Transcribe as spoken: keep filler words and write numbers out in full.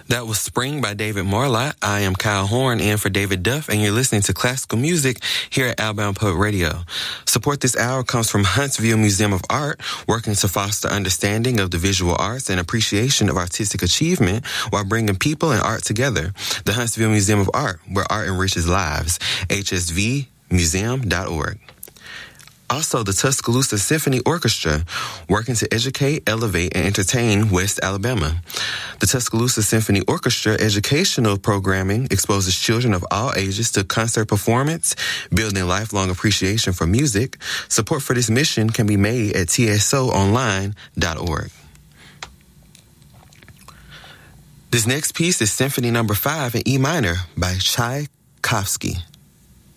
That was Spring by David Morlott. I am Kyle Horn in for David Duff, and you're listening to classical music here at Alabama Public Radio. Support this hour comes from Huntsville Museum of Art, working to foster understanding of the visual arts and appreciation of artistic achievement while bringing people and art together. The Huntsville Museum of Art, where art enriches lives. H S V museum dot org. Also, the Tuscaloosa Symphony Orchestra, working to educate, elevate, and entertain West Alabama. The Tuscaloosa Symphony Orchestra educational programming exposes children of all ages to concert performance, building lifelong appreciation for music. Support for this mission can be made at T S O online dot org. This next piece is Symphony Number Five in E minor by Tchaikovsky.